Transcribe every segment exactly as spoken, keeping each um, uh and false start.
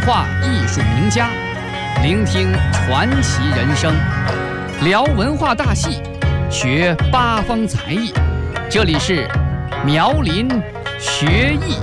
话艺术名家，聆听传奇人生，聊文化大戏，学八方才艺。这里是苗林学艺。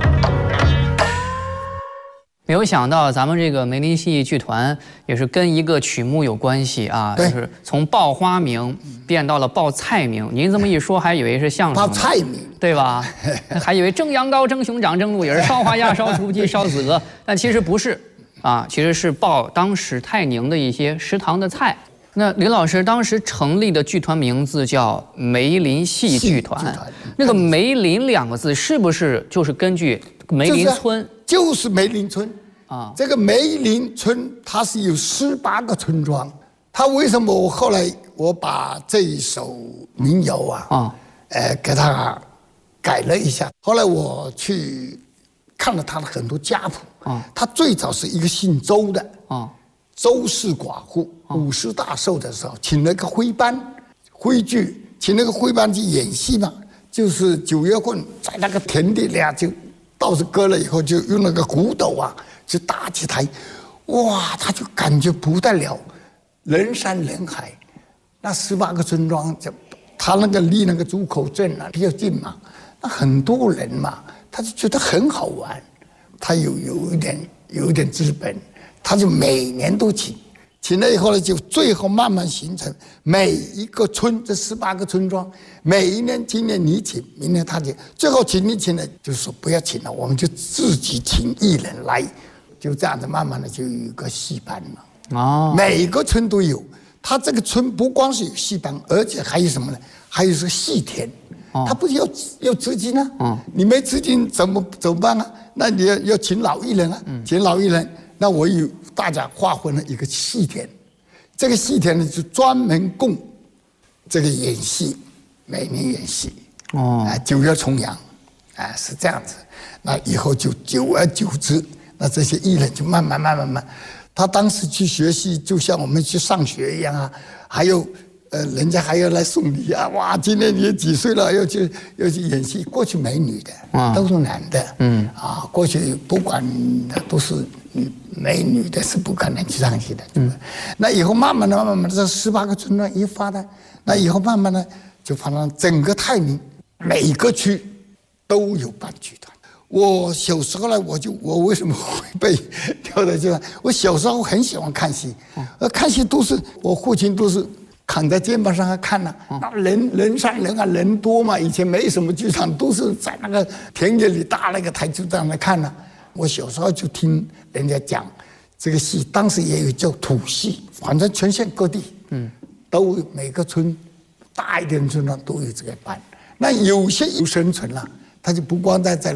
没有想到咱们这个梅林戏剧团也是跟一个曲目有关系啊，就是从报花名变到了报菜名。您这么一说，还以为是相声报菜名， 对吧？还以为蒸羊羔、蒸熊掌、蒸鹿尾、烧花鸭、烧雏鸡、烧子鹅，但其实不是啊，其实是报当时泰宁的一些食堂的菜。那林老师当时成立的剧团名字叫梅林戏剧团，那个梅林两个字是不是就是根据梅林村？ 就是、就是梅林村啊。 这个梅林村它是有十八个村庄，它为什么我后来我把这一首民谣啊，啊呃，给它改了一下。后来我去看了他的很多家谱啊，他最早是一个姓周的啊。周氏寡妇五十大寿的时候，请了个徽班，徽剧，请那个徽班去演戏嘛，就是九月份在那个田地里啊，就稻子割了以后，就用那个骨斗啊，就搭起台，哇，他就感觉不得了，人山人海，那十八个村庄，就他那个离那个朱口镇啊比较近嘛，那很多人嘛，他就觉得很好玩，他有有一点有一点资本。他就每年都请，请了以后呢，就最后慢慢形成每一个村，这十八个村庄，每一年，今年你请，明年他请，最后请你请了，就是说不要请了，我们就自己请艺人来，就这样子慢慢的就有一个戏班了。哦，每个村都有，他这个村不光是有戏班，而且还有什么呢？还有是戏田，哦、他不是要要资金啊？嗯，你没资金怎么怎么办啊？那你要要请老艺人啊，嗯、请老艺人。那我有大家划分了一个戏田，这个戏田呢就专门供这个演戏，每年演戏哦，啊九月重阳，啊是这样子。那以后就久而久之，那这些艺人就慢慢慢慢慢，他当时去学戏，就像我们去上学一样啊，还有呃人家还要来送礼啊，哇，今年你几岁了，要去要去演戏。过去没女的，啊、都是男的，嗯啊，过去不管都是。没女的是不可能去上戏的，对吧？嗯、那以后慢慢的、慢慢的，这十八个村庄一发展，那以后慢慢的就发展整个泰宁每个区都有办剧团。我小时候呢，我就我为什么会被调到剧团？我小时候很喜欢看戏，呃，看戏都是我父亲都是扛在肩膀上看呐、啊，那人人山人啊，人多嘛，以前没什么剧场，都是在那个田野里搭那个台就这样来看呐、啊。我小时候就听人家讲这个戏，当时也有叫土戏，反正全县各地，嗯，都有每个村大一点村庄都有这个班。那有些有生存了，他就不光在在。